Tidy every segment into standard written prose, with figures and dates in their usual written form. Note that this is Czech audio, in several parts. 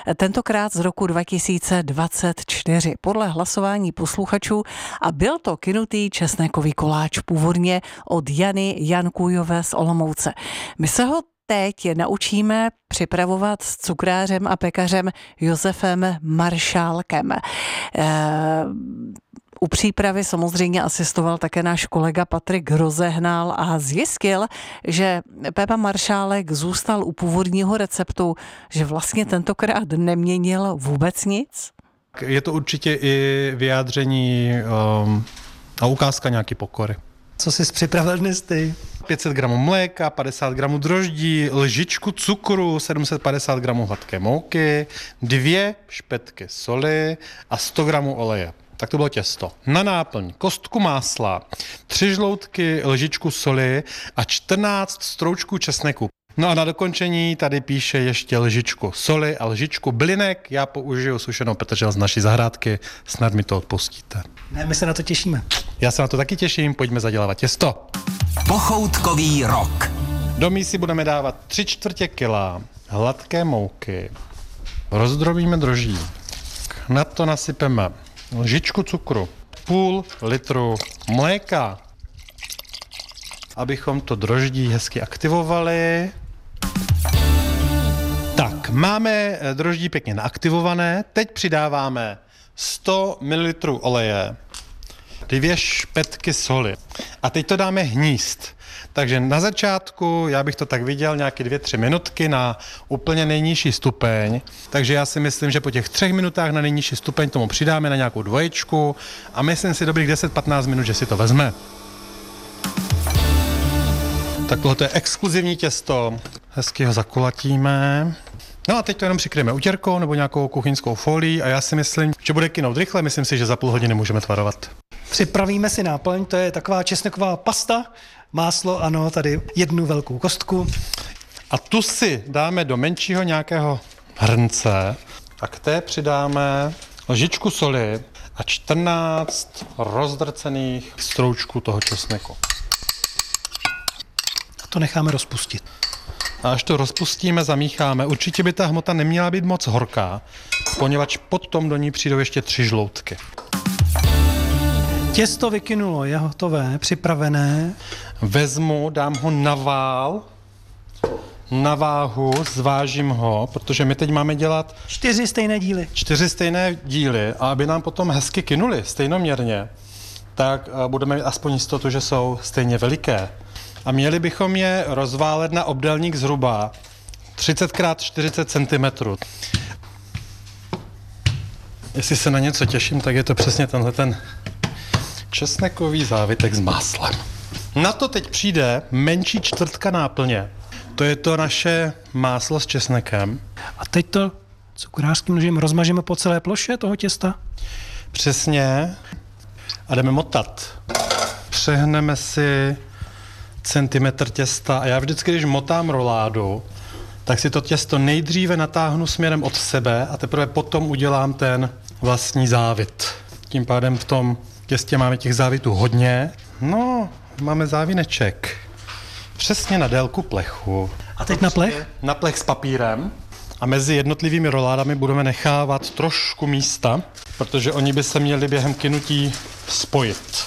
tentokrát z roku 2024 podle hlasování posluchačů a byl to kynutý česnekový koláč původně od Jany Jankůjové z Olomouce. My se ho teď naučíme připravovat s cukrářem a pekařem Josefem Maršálkem. U přípravy samozřejmě asistoval také náš kolega Patrik Rozehnal a zjistil, že Pepa Maršálek zůstal u původního receptu, že vlastně tentokrát neměnil vůbec nic. Je to určitě i vyjádření a ukázka nějaký pokory. Co jsi připravil dnes ty? 500 gramů mléka, 50 gramů droždí, lžičku cukru, 750 gramů hladké mouky, 2 špetky soli a 100 gramů oleje. Tak to bylo těsto. Na náplň kostku másla, 3 žloutky lžičku soli a 14 stroučků česneku. No a na dokončení tady píše ještě lžičku soli a lžičku bylinek. Já použiju sušenou petržel z naší zahrádky, snad mi to odpustíte. Ne, my se na to těšíme. Já se na to taky těším, pojďme zadělávat těsto. Pochoutkový rok. Do mísy budeme dávat 3/4 kila hladké mouky. Rozdrobíme droždí. Na to nasypeme lžičku cukru, půl litru mléka, abychom to droždí hezky aktivovali. Tak, máme droždí pěkně naaktivované. Teď přidáváme 100 ml oleje, 2 špetky soli. A teď to dáme hnízd. Takže na začátku, já bych to tak viděl, nějaké 2-3 minutky na úplně nejnižší stupeň. Takže já si myslím, že po těch 3 minutách na nejnižší stupeň tomu přidáme na nějakou dvoječku a myslím si dobrých 10-15 minut, že si to vezme. Tak tohle je exkluzivní těsto. Hezky ho zakulatíme. No a teď to jenom přikryjeme utěrkou nebo nějakou kuchyňskou folií a já si myslím, že bude kynout rychle. Myslím si, že za půl hodiny můžeme tvarovat. Připravíme si náplň, to je taková česneková pasta. Máslo, ano, tady 1 velkou kostku. A tu si dáme do menšího nějakého hrnce a k té přidáme lžičku soli a 14 rozdrcených stroučků toho česneku. A to necháme rozpustit. A až to rozpustíme, zamícháme. Určitě by ta hmota neměla být moc horká, poněvadž potom do ní přijdou ještě 3 žloutky. Těsto vykynulo, je hotové, připravené. Vezmu, dám ho na vál, na váhu, zvážím ho, protože my teď máme dělat 4 stejné díly. 4 stejné díly a aby nám potom hezky kynuly stejnoměrně, tak budeme mít aspoň jistotu, že jsou stejně veliké. A měli bychom je rozválet na obdélník zhruba 30x40 cm. Jestli se na něco těším, tak je to přesně tenhle ten česnekový závitek s máslem. Na to teď přijde menší čtvrtka náplně. To je to naše máslo s česnekem. A teď to cukrářským nožem rozmažeme po celé ploše toho těsta? Přesně. A jdeme motat. Přehneme si centimetr těsta a já vždycky, když motám roládu, tak si to těsto nejdříve natáhnu směrem od sebe a teprve potom udělám ten vlastní závit. Tím pádem v tom těstě máme těch závitů hodně. No, máme závineček. Přesně na délku plechu. A teď na plech? Na plech s papírem. A mezi jednotlivými roládami budeme nechávat trošku místa, protože oni by se měli během kynutí spojit.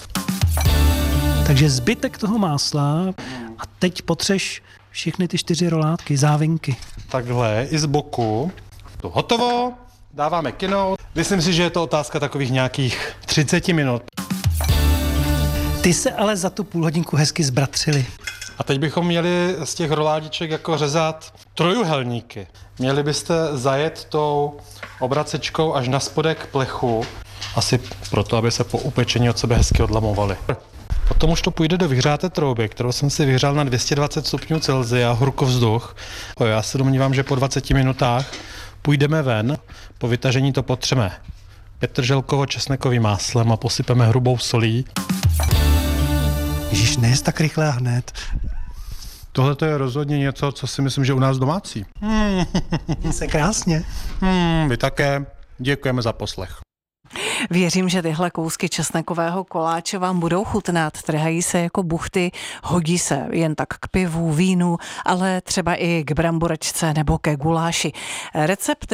Takže zbytek toho másla a teď potřeš všechny ty 4 rolátky, závinky. Takhle i z boku. To hotovo, dáváme kynout. Myslím si, že je to otázka takových nějakých 30 minut. Ty se ale za tu půlhodinku hezky zbratřili. A teď bychom měli z těch roládiček jako řezat trojuhelníky. Měli byste zajet tou obracečkou až na spodek plechu, asi proto, aby se po upečení od sebe hezky odlamovaly. Potom už to půjde do vyhřáté trouby, kterou jsem si vyhřál na 220 stupňů Celsia, horkovzduch. Já se domnívám, že po 20 minutách půjdeme ven, po vytažení to potřeme petrželkovo-česnekovým máslem a posypeme hrubou solí. Ježíš, nejsi tak rychle a hned. Tohle to je rozhodně něco, co si myslím, že u nás domácí. Se krásně. Vy také. Děkujeme za poslech. Věřím, že tyhle kousky česnekového koláče vám budou chutnat. Trhají se jako buchty, hodí se jen tak k pivu, vínu, ale třeba i k bramboračce nebo ke guláši. Recept